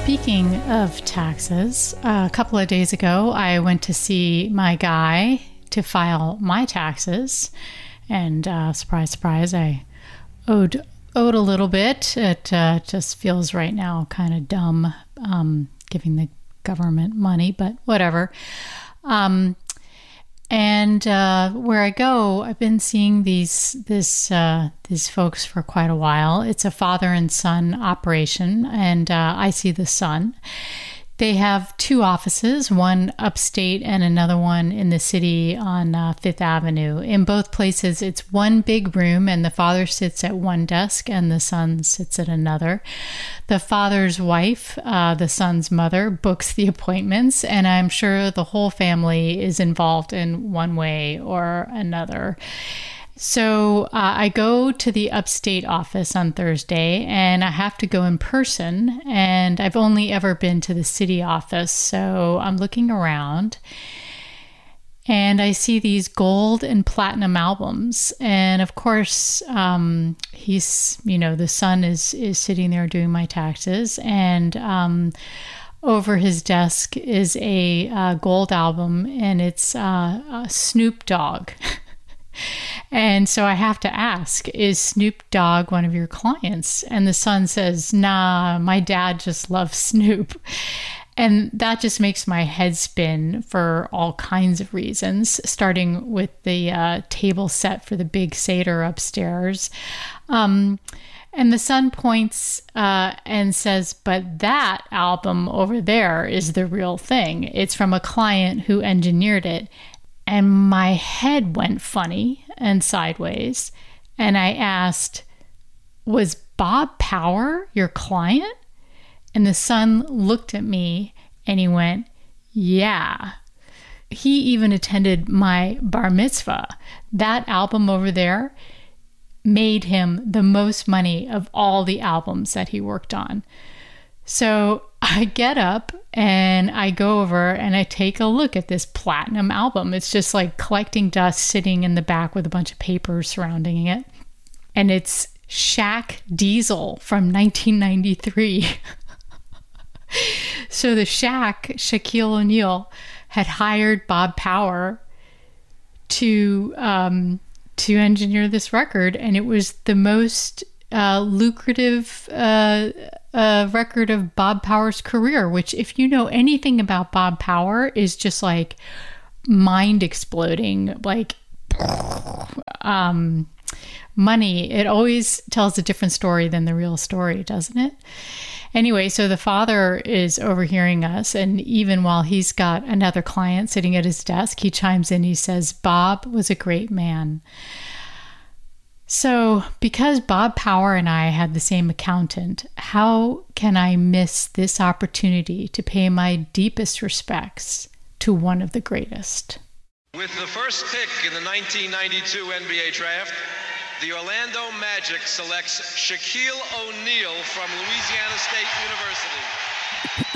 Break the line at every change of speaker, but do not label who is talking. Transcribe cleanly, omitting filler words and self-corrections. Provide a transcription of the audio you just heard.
Speaking of taxes, a couple of days ago, I went to see my guy to file my taxes. And surprise, surprise, I owed a little bit. It just feels right now kind of dumb giving the government money, but whatever. And where I go, I've been seeing these folks for quite a while. It's a father and son operation, and I see the son. They have two offices, one upstate and another one in the city on Fifth Avenue. In both places, it's one big room, and the father sits at one desk and the son sits at another. The father's wife, the son's mother, books the appointments, and I'm sure the whole family is involved in one way or another. So I go to the upstate office on Thursday, and I have to go in person, and I've only ever been to the city office, so I'm looking around, and I see these gold and platinum albums, and of course, the son is sitting there doing my taxes, and over his desk is a gold album, and it's Snoop Dogg. And so I have to ask, is Snoop Dogg one of your clients? And the son says, nah, my dad just loves Snoop. And that just makes my head spin for all kinds of reasons, starting with the table set for the big Seder upstairs. And the son points and says, but that album over there is the real thing. It's from a client who engineered it. And my head went funny and sideways. And I asked, was Bob Power your client? And the son looked at me and he went, yeah. He even attended my bar mitzvah. That album over there made him the most money of all the albums that he worked on. So I get up and I go over and I take a look at this platinum album. It's just like collecting dust sitting in the back with a bunch of papers surrounding it. And it's Shaq Diesel from 1993. So the Shaquille O'Neal, had hired Bob Power to engineer this record. And it was the most lucrative record of Bob Power's career, which, if you know anything about Bob Power, is just like mind exploding, like money. It always tells a different story than the real story, doesn't it? Anyway, so the father is overhearing us, and even while he's got another client sitting at his desk, he chimes in, he says, Bob was a great man. So, because Bob Power and I had the same accountant, how can I miss this opportunity to pay my deepest respects to one of the greatest?
With the first pick in the 1992 NBA draft, the Orlando Magic selects Shaquille O'Neal from Louisiana State University.